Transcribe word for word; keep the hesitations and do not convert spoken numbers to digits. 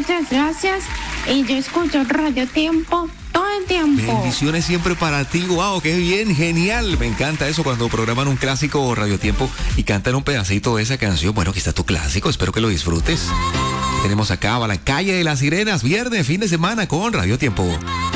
muchas gracias. Y yo escucho Radio Tiempo todo el tiempo. Bendiciones siempre para ti. Wow, qué bien, genial. Me encanta eso cuando programan un clásico o Radio Tiempo y cantan un pedacito de esa canción. Bueno, aquí está tu clásico, espero que lo disfrutes. Tenemos acá a la calle de las Sirenas, viernes, fin de semana con Radio Tiempo.